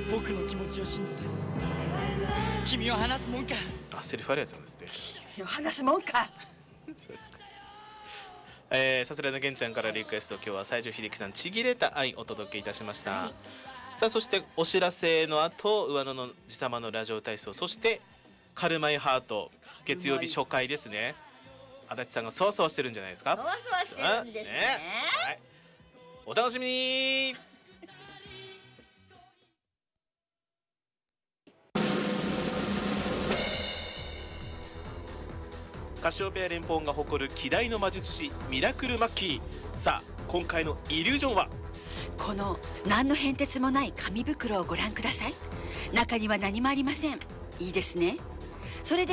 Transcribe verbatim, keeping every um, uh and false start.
僕の気持ちを信じて君を離すもんか。 あ、セリフあるやつなんですね。 話すもんか。 そうですか。えー、さすらいのげんちゃんからリクエスト、今日は西城秀樹さんちぎれた愛お届けいたしました、はい、さあそしてお知らせの後、上野の地様のラジオ体操、そしてカルマイハート月曜日初回ですね。足立さんがそわそわしてるんじゃないですか。 そわそわしてるんですね、ね、 はい、お楽しみに。カシオペア連邦が誇る希代の魔術師ミラクルマッキー。さあ今回のイリュージョンはこの何の変哲もない紙袋をご覧ください。中には何もありません。いいですね。それで